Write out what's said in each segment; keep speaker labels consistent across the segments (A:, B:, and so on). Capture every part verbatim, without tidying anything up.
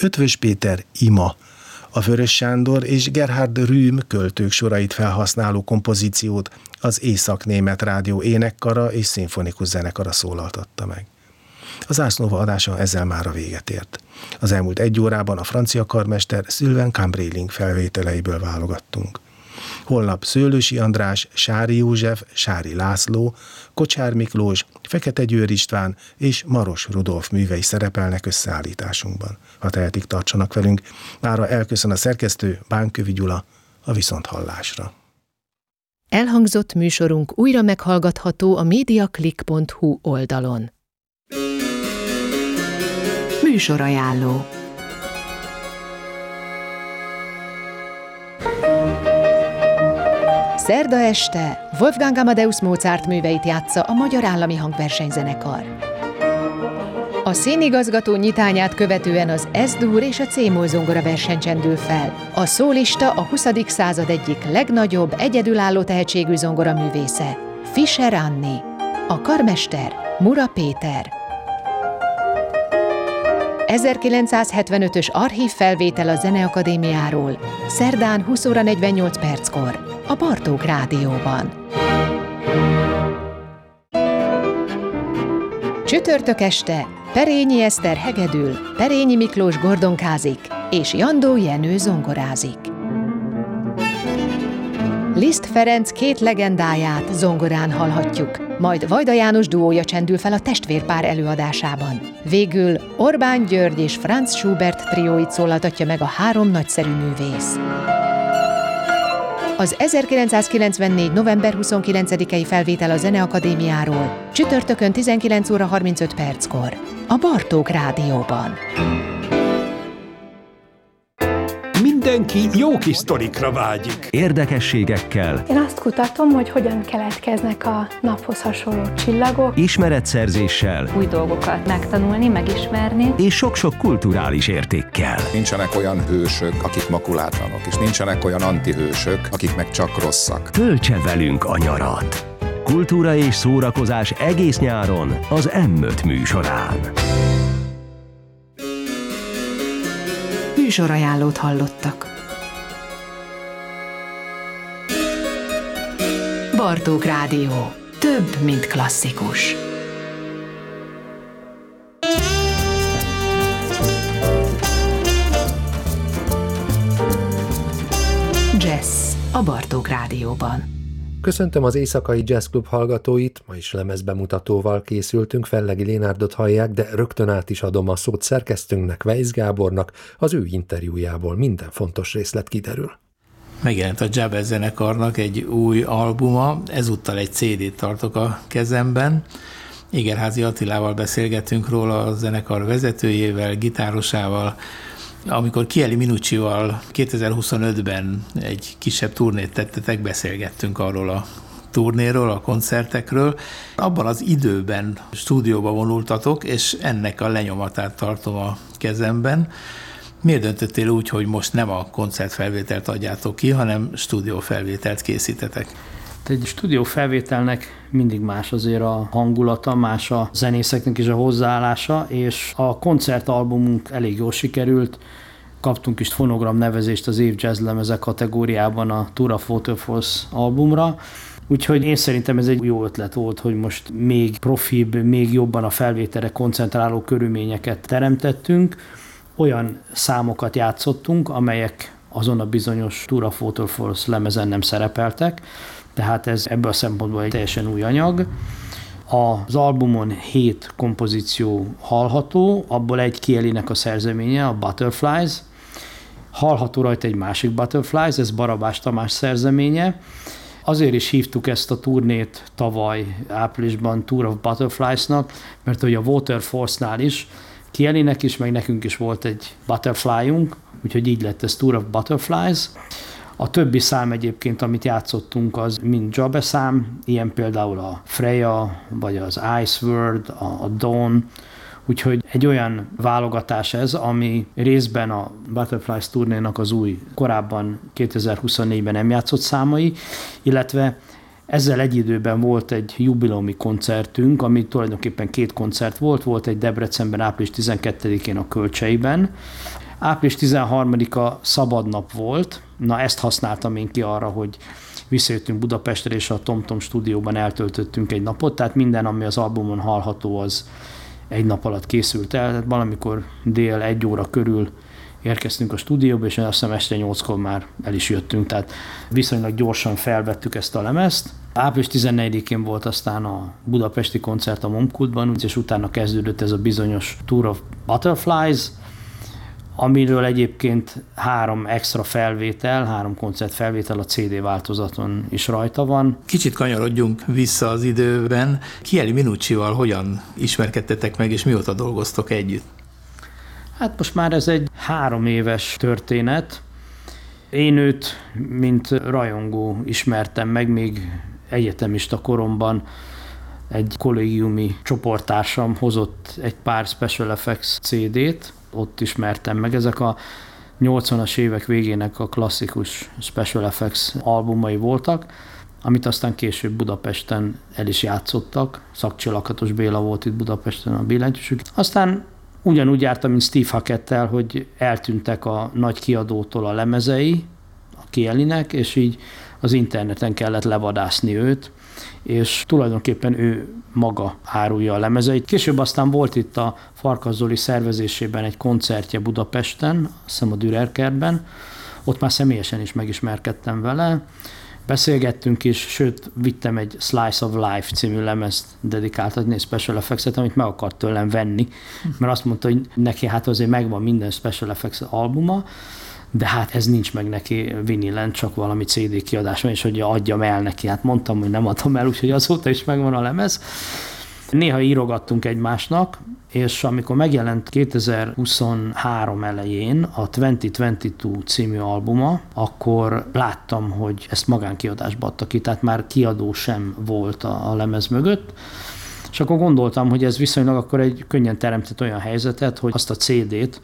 A: Ötvös Péter Ima, a Vörös Sándor és Gerhard Rühm költők sorait felhasználó kompozíciót az Észak-német Rádió énekkara és szimfonikus zenekara szólaltatta meg. Az Ars Nova adása ezzel már a véget ért. Az elmúlt egy órában a francia karmester Sylvain Cambréling felvételeiből válogattunk. Holnap Szőlősi András, Sári József, Sári László, Kocsár Miklós, Fekete Győr István és Maros Rudolf művei szerepelnek összeállításunkban. Ha tehetik, tartsanak velünk. Mára elköszön a szerkesztő, Bánkövi Gyula, a viszonthallásra.
B: Elhangzott műsorunk újra meghallgatható a mediaclick pont hu oldalon. Műsorajánló. Szerda este Wolfgang Amadeus Mozart műveit játsza a Magyar Állami Hangversenyzenekar. A színigazgató nyitányát követően az S-dur és a C-moll zongora verseny csendül fel. A szólista a huszadik század egyik legnagyobb, egyedülálló tehetségű zongoraművésze, Fischer Anni. A karmester Mura Péter. ezerkilencszázhetvenötös archív felvétel a Zeneakadémiáról, szerdán húsz óra negyvennyolc perckor, a Bartók Rádióban. Csütörtök este Perényi Eszter hegedül, Perényi Miklós gordonkázik, és Jandó Jenő zongorázik. Liszt Ferenc két legendáját zongorán hallhatjuk, majd Vajda János duója csendül fel a testvérpár előadásában. Végül Orbán György és Franz Schubert trióit szólaltatja meg a három nagyszerű művész. Az ezerkilencszázkilencvennégy. november huszonkilencedikei felvétel a Zeneakadémiáról csütörtökön tizenkilenc óra harmincöt perckor, a Bartók Rádióban.
C: Mindenki jó kis sztorikra vágyik.
D: Érdekességekkel.
E: Én azt kutatom, hogy hogyan keletkeznek a naphoz hasonló csillagok.
D: Ismeretszerzéssel.
F: Új dolgokat megtanulni, megismerni.
D: És sok-sok kulturális értékkel.
G: Nincsenek olyan hősök, akik makulátlanok, és nincsenek olyan antihősök, akik meg csak rosszak.
D: Töltse velünk a nyarat. Kultúra és szórakozás egész nyáron az M öt műsorán.
B: Műsorajánlót hallottak. Bartók Rádió. Több, mint klasszikus. Jazz a Bartók Rádióban.
H: Köszöntöm az Éjszakai Jazz Club hallgatóit, ma is lemezbemutatóval készültünk, Fellegi Lénárdot hallják, de rögtön át is adom a szót szerkesztőnknek, Weisz Gábornak, az ő interjújából minden fontos részlet kiderül.
I: Megjelent a Jabez zenekarnak egy új albuma, ezúttal egy cé dét tartok a kezemben. Egerházy Attilával beszélgetünk róla, a zenekar vezetőjével, gitárosával. Amikor Chieli Minuccival kétezer-huszonötben egy kisebb turnét tettetek, beszélgettünk arról a turnéről, a koncertekről. Abban az időben stúdióba vonultatok, és ennek a lenyomatát tartom a kezemben. Miért döntöttél úgy, hogy most nem a koncertfelvételt adjátok ki, hanem stúdiófelvételt készítetek?
J: Egy stúdiófelvételnek mindig más azért a hangulata, más a zenészeknek is a hozzáállása, és a koncertalbumunk elég jól sikerült. Kaptunk is fonogram nevezést az év jazzlemeze kategóriában a Tour of Waterfalls albumra. Úgyhogy én szerintem ez egy jó ötlet volt, hogy most még profibb, még jobban a felvételre koncentráló körülményeket teremtettünk. Olyan számokat játszottunk, amelyek azon a bizonyos Tour of Waterfalls lemezen nem szerepeltek, tehát ez ebből a szempontból egy teljesen új anyag. Az albumon hét kompozíció hallható, abból egy Chielinek a szerzeménye, a Butterflies. Hallható rajta egy másik Butterflies, ez Barabás Tamás szerzeménye. Azért is hívtuk ezt a turnét tavaly áprilisban Tour of Butterflies-nak, mert hogy a Waterfalls-nál is Chielinek is, meg nekünk is volt egy Butterfly-unk, úgyhogy így lett ez Tour of Butterflies. A többi szám egyébként, amit játszottunk, az mind Jabe szám, ilyen például a Freya, vagy az Ice World, a Dawn, úgyhogy egy olyan válogatás ez, ami részben a Butterflies turnénak az új, korábban kétezer-huszonnégyben nem játszott számai, illetve ezzel egy időben volt egy jubileumi koncertünk, ami tulajdonképpen két koncert volt, volt egy Debrecenben április tizenkettedikén a Kölcseiben, április tizenharmadika szabadnap volt, na ezt használtam én ki arra, hogy visszajöttünk Budapestre, és a TomTom stúdióban eltöltöttünk egy napot, tehát minden, ami az albumon hallható, az egy nap alatt készült el, tehát valamikor dél egy óra körül érkeztünk a stúdióba, és azt hiszem este nyolckor már el is jöttünk, tehát viszonylag gyorsan felvettük ezt a lemezt. április tizennegyedikén volt aztán a budapesti koncert a Momkultban, és utána kezdődött ez a bizonyos Tour of Butterflies, amiről egyébként három extra felvétel, három koncert felvétel a cé dé változaton is rajta van.
I: Kicsit kanyarodjunk vissza az időben. Chieli Minuccival hogyan ismerkedtetek meg, és mióta dolgoztok együtt?
J: Hát most már ez egy három éves történet. Én őt, mint rajongó ismertem meg, még egyetemista koromban egy kollégiumi csoporttársam hozott egy pár Special Effects cé dét, ott ismertem meg. Ezek a nyolcvanas évek végének a klasszikus Special Effects albumai voltak, amit aztán később Budapesten el is játszottak. Szakcsi Lakatos Béla volt itt Budapesten a billentyűsük. Aztán ugyanúgy jártam, mint Steve Hackettel, hogy eltűntek a nagy kiadótól a lemezei, a Chielinek, és így az interneten kellett levadászni őt, és tulajdonképpen ő maga árulja a lemezeit. Később aztán volt itt a Farkas Zoli szervezésében egy koncertje Budapesten, azt hiszem a Dürer kertben, ott már személyesen is megismerkedtem vele, beszélgettünk is, sőt, vittem egy Slice of Life című lemezt dedikáltatni, egy Special Effects-et, amit meg akart tőlem venni, mert azt mondta, hogy neki hát azért megvan minden Special Effects albuma, de hát ez nincs meg neki vinilen, csak valami cé dé kiadás van, és hogy adjam el neki. Hát mondtam, hogy nem adom el, úgyhogy azóta is megvan a lemez. Néha írogattunk egymásnak, és amikor megjelent kétezer-huszonhárom elején a kétezer-huszonkettő című albuma, akkor láttam, hogy ezt magánkiadásba adta ki, tehát már kiadó sem volt a, a lemez mögött, és akkor gondoltam, hogy ez viszonylag akkor egy könnyen teremtett olyan helyzetet, hogy azt a cé dét,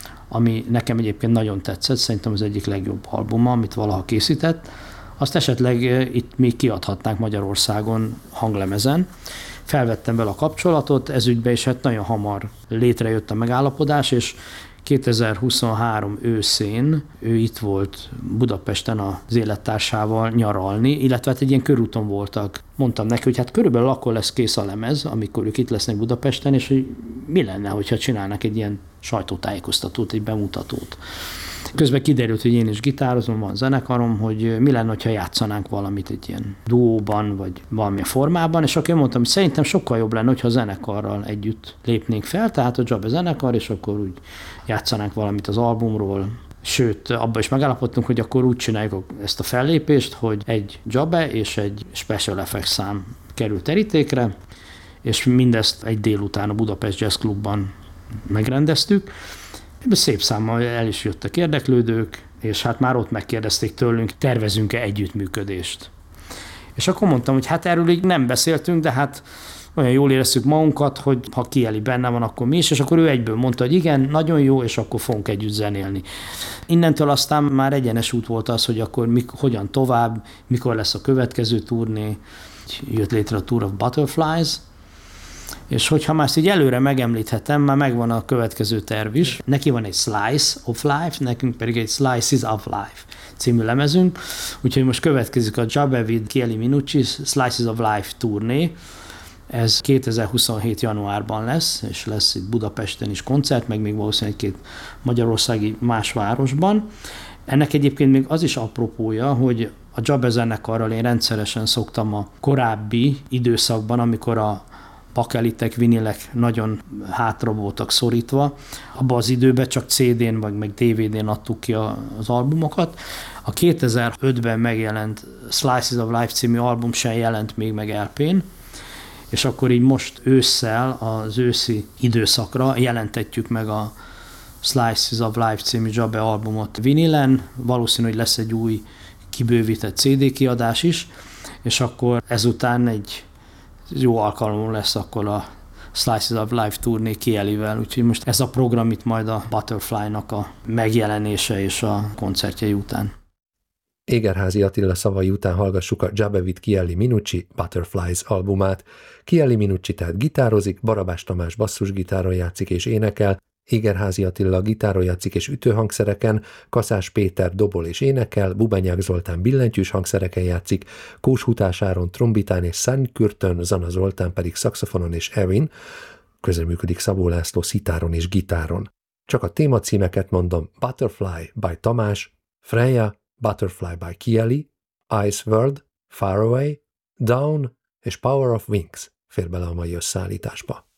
J: ami nekem egyébként nagyon tetszett, szerintem az egyik legjobb albuma, amit valaha készített, azt esetleg itt még kiadhatnánk Magyarországon hanglemezen. Felvettem vele a kapcsolatot, ezügyben is hát nagyon hamar létrejött a megállapodás, és kétezer-huszonhárom őszén ő itt volt Budapesten az élettársával nyaralni, illetve hát egy ilyen körúton voltak. Mondtam neki, hogy hát körülbelül akkor lesz kész a lemez, amikor ők itt lesznek Budapesten, és hogy mi lenne, hogyha csinálnak egy ilyen sajtótájékoztatót, egy bemutatót. Közben kiderült, hogy én is gitározom, van zenekarom, hogy mi lenne, hogyha játszanánk valamit egy ilyen duóban, vagy valamilyen formában, és akkor én mondtam, hogy szerintem sokkal jobb lenne, hogyha a zenekarral együtt lépnénk fel, tehát a Dzsabe zenekar, és akkor úgy játszanánk valamit az albumról. Sőt, abban is megállapodtunk, hogy akkor úgy csináljuk ezt a fellépést, hogy egy Dzsabe és egy Special Effects szám kerül terítékre, és mindezt egy délután a Budapest Jazz Clubban megrendeztük. Szép számmal el is jöttek érdeklődők, és hát már ott megkérdezték tőlünk, tervezünk-e együttműködést. És akkor mondtam, hogy hát erről így nem beszéltünk, de hát olyan jól éreztük magunkat, hogy ha Chieli benne van, akkor mi is, és akkor ő egyből mondta, hogy igen, nagyon jó, és akkor fogunk együtt zenélni. Innentől aztán már egyenes út volt az, hogy akkor mik, hogyan tovább, mikor lesz a következő turné, jött létre a Tour of Butterflies, és hogyha már ezt így előre megemlíthetem, már megvan a következő terv is. Neki van egy Slice of Life, nekünk pedig egy Slices of Life című lemezünk, úgyhogy most következik a Dzsabe with Chieli Minucci Slices of Life turné. Ez kétezer-huszonhét januárban lesz, és lesz itt Budapesten is koncert, meg még valószínűleg két magyarországi más városban. Ennek egyébként még az is apropója, hogy a Dzsabe zenekarral én rendszeresen szoktam a korábbi időszakban, amikor a bakelitek, vinilek nagyon hátra voltak szorítva. Abban az időben csak cé dén vagy meg dé vé dén adtuk ki az albumokat. A kétezer-ötben megjelent Slices of Life című album sem jelent még meg el pén, és akkor így most ősszel, az őszi időszakra jelentetjük meg a Slices of Life című Dzsabe albumot vinilen. Valószínű, hogy lesz egy új kibővített cé dé kiadás is, és akkor ezután egy jó alkalom lesz akkor a Slices of Life turné Chielivel, úgyhogy most ez a program itt majd a Butterfly-nak a megjelenése és a koncertjei után.
H: Égerházy Attila szavai után hallgassuk a Dzsabe with Chieli Minucci Butterflies albumát. Chieli Minucci tehát gitározik, Barabás Tamás basszusgitáron játszik és énekel, Égerházy Attila gitáron játszik és ütőhangszereken, Kaszás Péter dobol és énekel, Bubenyák Zoltán billentyűs hangszereken játszik, Kóshutás Áron trombitán és Szánykürtön, Zana Zoltán pedig szaxofonon és Erin, közreműködik Szabó László szitáron és gitáron. Csak a témacímeket mondom: Butterfly by Tamás, Freya, Butterfly by Kieli, Ice World, Far Away, Down és Power of Wings fér bele a mai összeállításba.